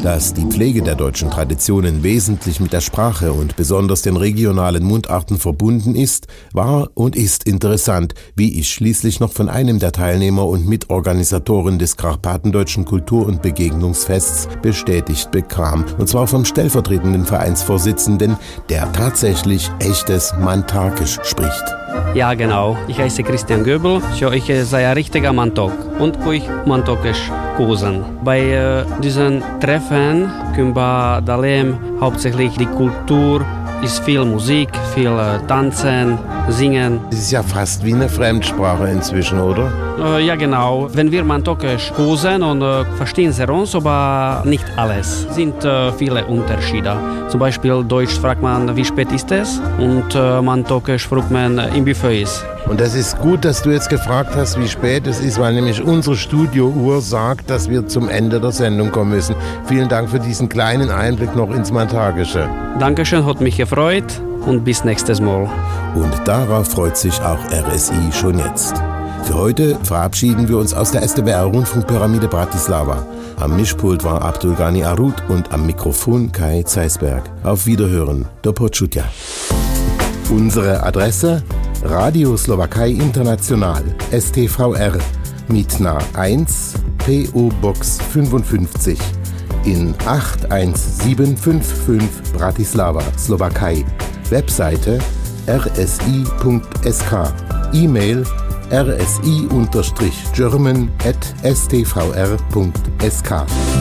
Dass die Pflege der deutschen Traditionen wesentlich mit der Sprache und besonders den regionalen Mundarten verbunden ist, war und ist interessant, wie ich schließlich noch von einem der Teilnehmer und Mitorganisatoren des Karpatendeutschen Kultur- und Begegnungsfests bestätigt bekam. Und zwar vom stellvertretenden Vereinsvorsitzenden, der tatsächlich echtes Mantakisch spricht. Ja, genau. Ich heiße Christian Göbel. Ich sei ein richtiger Mantok und ich Mantokisch kusen. Bei diesen Treffen können wir erleben hauptsächlich die Kultur, ist viel Musik, viel Tanzen, Singen. Das ist ja fast wie eine Fremdsprache inzwischen, oder? Ja, genau. Wenn wir Mantokisch kusen und verstehen sie uns, aber nicht alles. Es sind viele Unterschiede. Zum Beispiel Deutsch fragt man, wie spät ist es? Und Mantokisch fragt man, im Buffet ist. Und das ist gut, dass du jetzt gefragt hast, wie spät es ist, weil nämlich unsere Studiouhr sagt, dass wir zum Ende der Sendung kommen müssen. Vielen Dank für diesen kleinen Einblick noch ins Mantakische. Dankeschön, hat mich gefreut und bis nächstes Mal. Und darauf freut sich auch RSI schon jetzt. Für heute verabschieden wir uns aus der SDBR-Rundfunkpyramide Bratislava. Am Mischpult war Abdul Ghani Arut und am Mikrofon Kai Zeisberg. Auf Wiederhören, do počutia. Unsere Adresse: Radio Slowakei International, STVR, Mitna 1, PO Box 55 in 81755 Bratislava, Slowakei. Webseite rsi.sk. E-Mail rsi-german@stvr.sk.